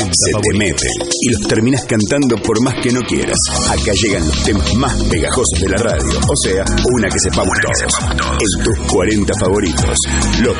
se te meten y los terminás cantando por más que no quieras. Acá llegan los temas más pegajosos de la radio, o sea, una que sepamos todos. En tus 40 favoritos, los